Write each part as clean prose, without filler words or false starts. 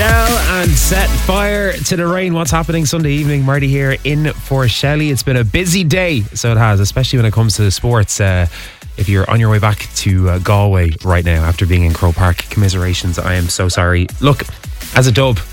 Adele and Set Fire to the Rain. What's happening Sunday evening? Marty here in for Shelley. It's been a busy day, so it has, especially when it comes to sports. If you're on your way back to Galway right now after being in Croke Park, commiserations. I am so sorry. Look, as a dub,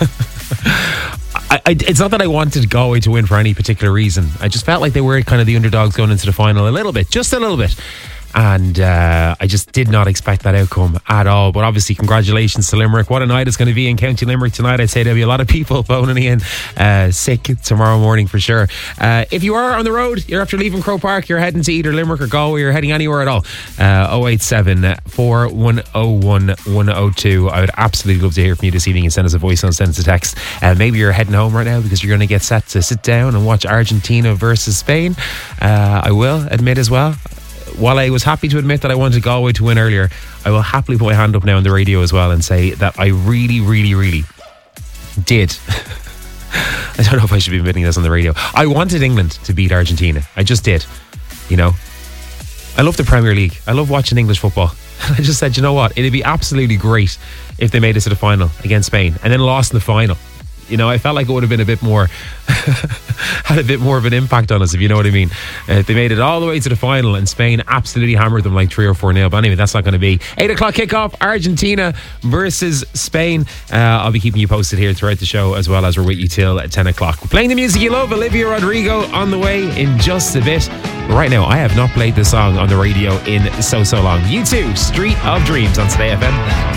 it's not that I wanted Galway to win for any particular reason. I just felt like they were kind of the underdogs going into the final a little bit, just a little bit. And I just did not expect that outcome at all. But obviously, congratulations to Limerick. What a night it's going to be in County Limerick tonight. I'd say there'll be a lot of people phoning in sick tomorrow morning for sure. If you are on the road, you're after leaving Croke Park, you're heading to either Limerick or Galway, you're heading anywhere at all, 087 4101 102. I would absolutely love to hear from you this evening and send us a voice note, send us a text. Maybe you're heading home right now because you're going to get set to sit down and watch Argentina versus Spain. I will admit as well, while I was happy to admit that I wanted Galway to win earlier, I will happily put my hand up now on the radio as well and say that I really, really, really did. I don't know if I should be admitting this on the radio. I wanted England to beat Argentina. I just did. You know, I love the Premier League. I love watching English football. I just said, you know what? It'd be absolutely great if they made it to the final against Spain and then lost in the final. You know, I felt like it would have been a bit more, had a bit more of an impact on us, if you know what I mean. They made it all the way to the final and Spain absolutely hammered them like 3 or 4-0. But anyway, that's not going to be. 8 o'clock kickoff, Argentina versus Spain. I'll be keeping you posted here throughout the show as well as we're with you till 10 o'clock. We're playing the music you love. Olivia Rodrigo on the way in just a bit. But right now, I have not played this song on the radio in so long. U2, Street of Dreams on Today FM.